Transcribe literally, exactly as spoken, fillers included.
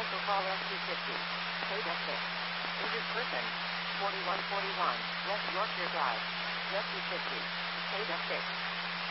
Cancel call S two fifty. Paid at six. Injured person. forty-one forty-one. West Yorkshire Drive. S two fifty. Paid at six.